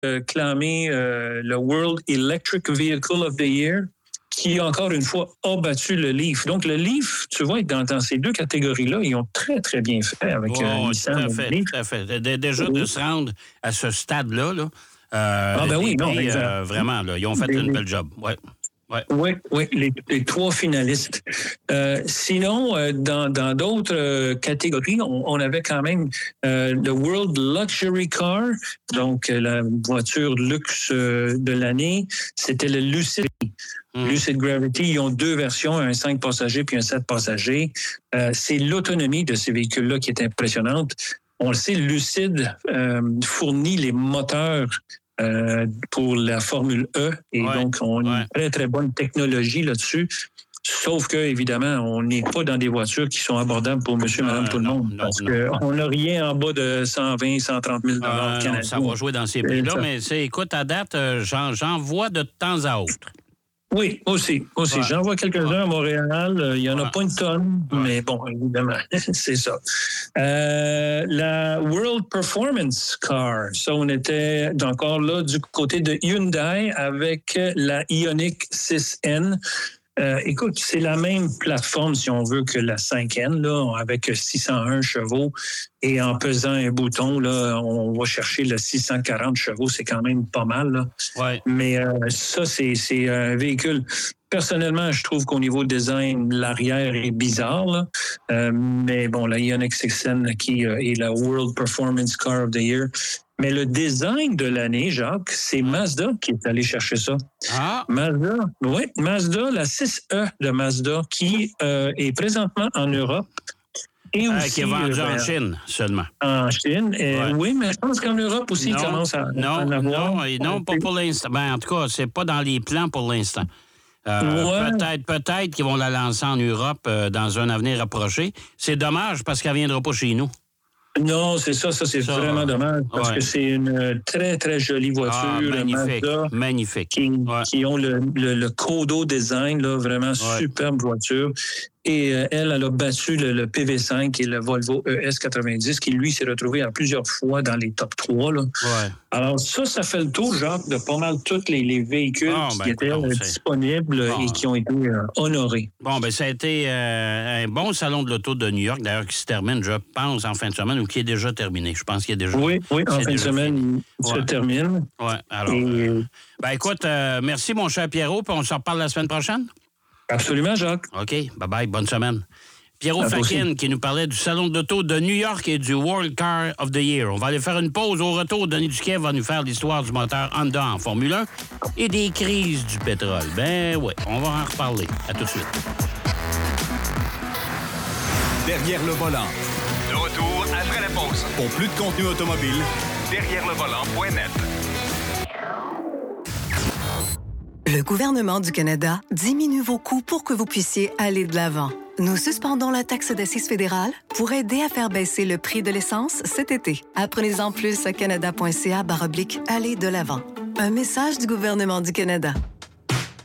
clamé le World Electric Vehicle of the Year, qui, encore une fois, a battu le Leaf. Donc, le Leaf, tu vois, dans ces deux catégories-là, ils ont très, très bien fait avec Nissan. Tout à fait. Déjà, de se rendre à ce stade-là, vraiment, là, ils ont fait une belle job. Oui, les trois finalistes. Sinon, dans d'autres catégories, on avait quand même le World Luxury Car, donc la voiture luxe de l'année, c'était le Lucid. Lucid Gravity, ils ont deux versions, un 5 passagers puis un 7 passagers. C'est l'autonomie de ces véhicules-là qui est impressionnante. On le sait, Lucid fournit les moteurs pour la Formule E. Et donc, on a une très, très bonne technologie là-dessus. Sauf que, évidemment, on n'est pas dans des voitures qui sont abordables pour monsieur, madame, tout le monde. Parce qu'on n'a rien en bas de 120, 130 000 canadiens. Ça va jouer dans ces prix-là. Mais écoute, à date, j'en vois de temps à autre. Oui, aussi. J'en vois quelques-uns à Montréal. Il n'y en a pas une tonne, mais bon, évidemment, c'est ça. La World Performance Car. Ça, on était encore là du côté de Hyundai avec la Ioniq 6N. Écoute, c'est la même plateforme, si on veut, que la 5N, là, avec 601 chevaux. Et en pesant un bouton, là, on va chercher le 640 chevaux. C'est quand même pas mal, là. Ouais. Mais ça, c'est un véhicule. Personnellement, je trouve qu'au niveau design, l'arrière est bizarre, là. Mais bon, la Ioniq 6N qui est la World Performance Car of the Year. Mais le design de l'année, Jacques, c'est Mazda qui est allé chercher ça. Mazda, la 6E de Mazda qui est présentement en Europe. Et aussi, qui est vendu en Chine seulement. En Chine, oui, mais je pense qu'en Europe aussi, il commence à en avoir. Non, pas pour l'instant. Ben, en tout cas, c'est pas dans les plans pour l'instant. Peut-être qu'ils vont la lancer en Europe dans un avenir rapproché. C'est dommage parce qu'elle ne viendra pas chez nous. Non, c'est ça. C'est vraiment dommage parce que c'est une très, très jolie voiture. Magnifique. Qui ont le Kodo design, là, vraiment superbe voiture. Et elle a battu le PV5 et le Volvo ES90 qui, lui, s'est retrouvé à plusieurs fois dans les top 3. Là. Alors, ça fait le tour, Jacques, de pas mal tous les véhicules qui étaient disponibles et qui ont été honorés. Bon, ben ça a été un bon salon de l'auto de New York, d'ailleurs, qui se termine, je pense, en fin de semaine ou qui est déjà terminé. Je pense qu'il est déjà... Oui, en fin de semaine, il se termine. Oui, alors... écoute, merci, mon cher Pierrot, puis on se reparle la semaine prochaine. Absolument, Jacques. OK, bye-bye, bonne semaine. Pierrot Fakin qui nous parlait du Salon de l'auto de New York et du World Car of the Year. On va aller faire une pause. Au retour, Denis Duquet va nous faire l'histoire du moteur Honda en Formule 1 et des crises du pétrole. Ben oui, on va en reparler. À tout de suite. Derrière le volant. De retour après la pause. Pour plus de contenu automobile, derrière le volant.net. Le gouvernement du Canada diminue vos coûts pour que vous puissiez aller de l'avant. Nous suspendons la taxe d'assises fédérale pour aider à faire baisser le prix de l'essence cet été. Apprenez-en plus à canada.ca/aller de l'avant. Un message du gouvernement du Canada.